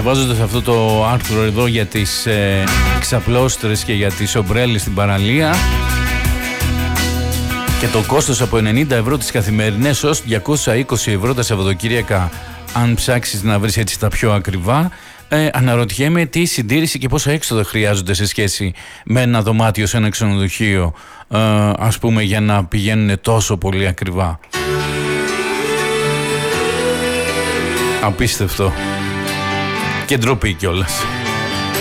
Διαβάζοντας αυτό το άρθρο εδώ για τις ξαπλώστρες και για τις ομπρέλες στην παραλία και το κόστος από 90 ευρώ τις καθημερινές ως 220 ευρώ τα Σαββατοκύριακα, αν ψάξεις να βρεις έτσι τα πιο ακριβά, αναρωτιέμαι τι συντήρηση και πόσα έξοδα χρειάζονται σε σχέση με ένα δωμάτιο σε ένα ξενοδοχείο, ας πούμε, για να πηγαίνουν τόσο πολύ ακριβά. Απίστευτο. Και ντροπή κιόλας.